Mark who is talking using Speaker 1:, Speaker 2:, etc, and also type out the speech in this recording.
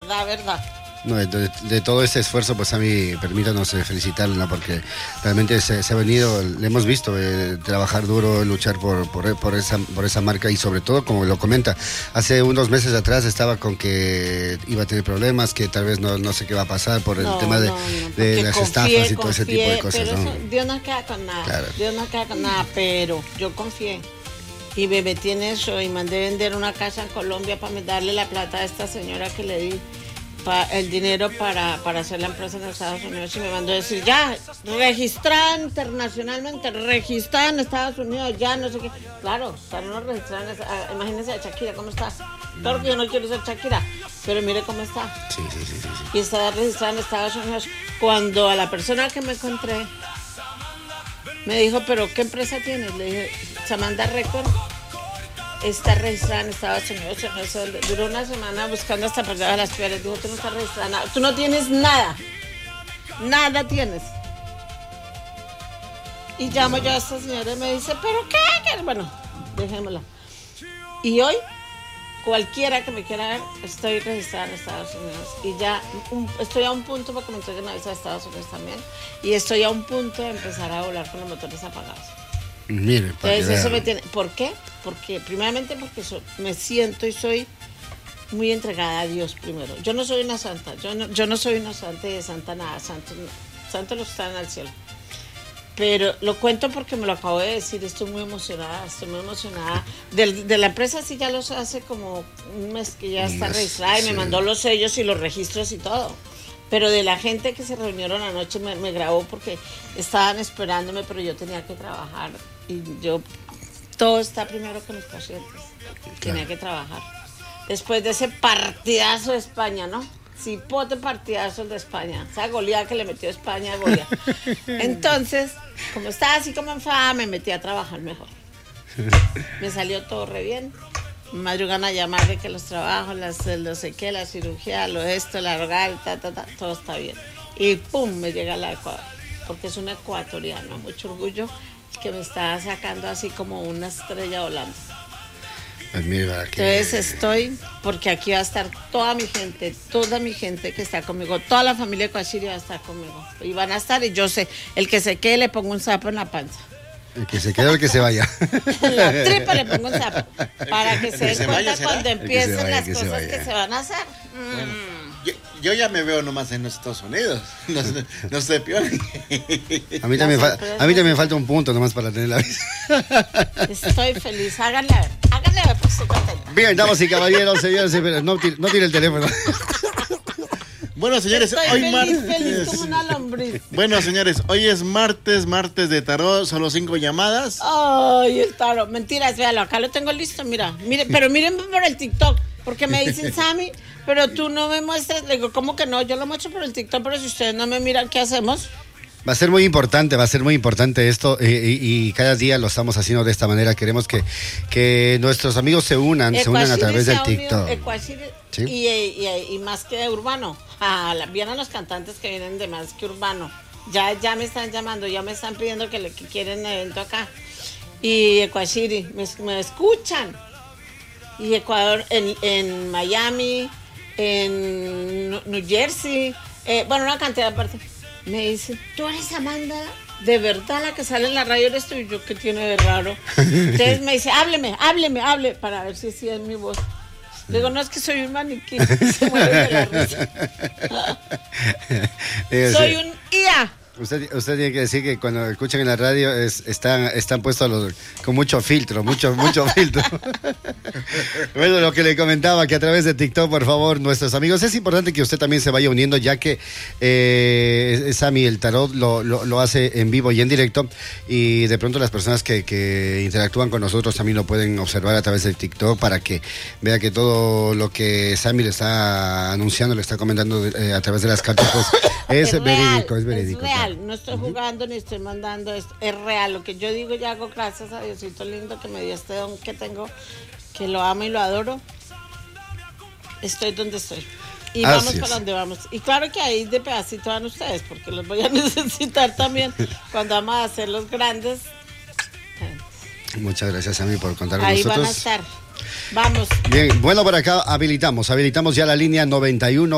Speaker 1: la verdad.
Speaker 2: No, de todo este esfuerzo, pues a mí, permítanos felicitarle, ¿no? Porque realmente se ha venido, le hemos visto trabajar duro, luchar por esa marca y sobre todo, como lo comenta, hace unos meses atrás estaba con que iba a tener problemas, que tal vez no sé qué va a pasar por el tema de las estafas y todo ese tipo de cosas,
Speaker 1: pero
Speaker 2: ¿no?
Speaker 1: eso, Dios no queda con nada,
Speaker 2: Claro.
Speaker 1: Dios no queda con nada, pero yo confié. Y me metí en eso y mandé vender una casa en Colombia para darle la plata a esta señora que le di el dinero para hacer la empresa en Estados Unidos y me mandó a decir, ya, registrada internacionalmente, registrada en Estados Unidos, ya no sé qué. Claro, para no registrar, imagínense a Shakira, ¿cómo está? Claro que yo no quiero ser Shakira, pero mire cómo está.
Speaker 2: Sí.
Speaker 1: Y está registrada en Estados Unidos. Cuando a la persona que me encontré me dijo, ¿pero qué empresa tienes? Le dije, Samantha Record. Está registrada en Estados Unidos. Duró una semana buscando hasta por debajo de las piedras. Dijo, tú no estás registrada nada. Tú no tienes nada. Nada tienes. Y llamo yo a esta señora y me dice, ¿pero qué? Bueno, dejémosla. Y hoy, cualquiera que me quiera ver, estoy registrada en Estados Unidos. Y ya estoy a un punto para que me entreguen una visa a Estados Unidos también. Y estoy a un punto de empezar a volar con los motores apagados.
Speaker 2: Mire,
Speaker 1: entonces eso me tiene. ¿Por qué? Porque primeramente porque me siento y soy muy entregada a Dios primero. Yo no soy una santa, yo no soy una santa y de santa nada, santos los que están al cielo. Pero lo cuento porque me lo acabo de decir, estoy muy emocionada. De la empresa sí ya los hace como un mes que ya está registrada y me mandó los sellos y los registros y todo. Pero de la gente que se reunieron anoche me grabó porque estaban esperándome, pero yo tenía que trabajar y todo está primero con los pacientes. Claro. Tenía que trabajar. Después de ese partidazo de España, ¿no? Cipote partidazo el de España. Esa goleada que le metió España a Goya. Entonces, como estaba así como enfadada, me metí a trabajar mejor. Me salió todo re bien. Me madrugan a llamar de que los trabajos, lo sé qué, la cirugía, la hogar, todo está bien. Y pum, me llega la Ecuador, porque es un ecuatoriano, mucho orgullo, que me está sacando así como una estrella volando.
Speaker 2: Pues mira,
Speaker 1: entonces estoy, porque aquí va a estar toda mi gente que está conmigo, toda la familia de Coachiri va a estar conmigo. Y van a estar, y yo sé, el que se quede le pongo un sapo en la panza.
Speaker 2: El que se quede o el que se vaya.
Speaker 1: En la tripa le pongo un sapo. Para que se den cuenta cuando empiecen las cosas que se van a hacer.
Speaker 3: Bueno, yo ya me veo nomás en los Estados Unidos. No sé, peor.
Speaker 2: A mí también falta un punto nomás para tener la visa.
Speaker 1: Estoy feliz. Háganle a ver, pues sí,
Speaker 2: bien, damas y caballeros, señores, no tire el teléfono.
Speaker 3: Bueno, señores,
Speaker 1: hoy feliz como una lombriz.
Speaker 3: Bueno, señores, hoy es martes de tarot, solo 5 llamadas.
Speaker 1: Ay, el tarot, mentiras, véalo, acá lo tengo listo, mire, pero miren por el TikTok, porque me dicen, Sammy, pero tú no me muestras, le digo, ¿cómo que no? Yo lo muestro por el TikTok, pero si ustedes no me miran, ¿qué hacemos?
Speaker 2: Va a ser muy importante esto y cada día lo estamos haciendo de esta manera. Queremos que nuestros amigos se unan a través del TikTok.
Speaker 1: ¿Sí? Y más que urbano. Vienen los cantantes que vienen de más que urbano. Ya me están llamando, ya me están pidiendo que quieren evento acá. Y Ecuachiri, me escuchan. Y Ecuador, en Miami, en New Jersey, una cantidad de partes. Me dicen, ¿tú eres Amanda? ¿De verdad la que sale en la radio eres tú? Y yo, ¿qué tiene de raro? Entonces me dice, hable, para ver si es mi voz. Le digo, no, es que soy un maniquí. Se muere de la risa. Soy un IA.
Speaker 2: Usted tiene que decir que cuando escuchan en la radio están puestos con mucho filtro. Bueno, lo que le comentaba, que a través de TikTok, por favor, nuestros amigos, es importante que usted también se vaya uniendo, ya que Sammy, el tarot, lo hace en vivo y en directo, y de pronto las personas que interactúan con nosotros también lo pueden observar a través de TikTok para que vea que todo lo que Sammy le está anunciando, le está comentando a través de las cartas, pues es verídico.
Speaker 1: Es real. No estoy jugando ni estoy mandando esto, es real. Lo que yo digo ya hago gracias a Diosito lindo que me dio este don que tengo, que lo amo y lo adoro. Estoy donde estoy. Y vamos para donde vamos. Y claro que ahí de pedacito van ustedes, porque los voy a necesitar también cuando vamos a hacer los grandes.
Speaker 2: Muchas gracias a mí por contar con
Speaker 1: ahí
Speaker 2: nosotros.
Speaker 1: Ahí van a estar. Vamos.
Speaker 2: Bien, bueno, por acá habilitamos ya la línea 91